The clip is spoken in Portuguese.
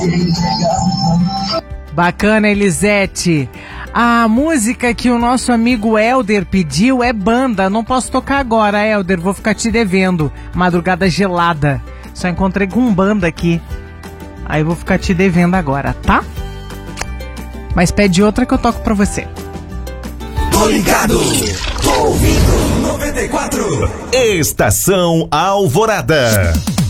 Bacana, Elisete. A música que o nosso amigo Helder pediu é Banda. Não posso tocar agora, Helder, vou ficar te devendo. Madrugada Gelada. Só encontrei com Banda aqui. Aí vou ficar te devendo agora, tá? Mas pede outra que eu toco pra você. Tô ligado, tô ouvindo 94. Estação Alvorada.